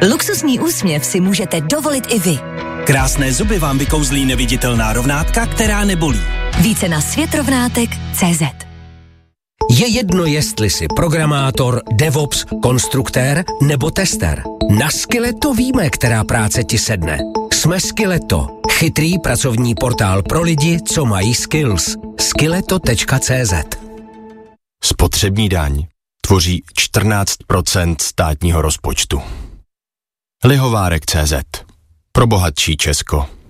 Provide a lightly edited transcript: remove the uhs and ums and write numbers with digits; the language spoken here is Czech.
Luxusní úsměv si můžete dovolit i vy. Krásné zuby vám vykouzlí neviditelná rovnátka, která nebolí. Více na světrovnátek.cz. Je jedno, jestli jsi programátor, DevOps, konstruktér nebo tester. Na Skilleto víme, která práce ti sedne. Jsme Skilleto, chytrý pracovní portál pro lidi, co mají skills. Skilleto.cz. Spotřební daň tvoří 14% státního rozpočtu. Lihovárek.cz. Pro bohatší Česko.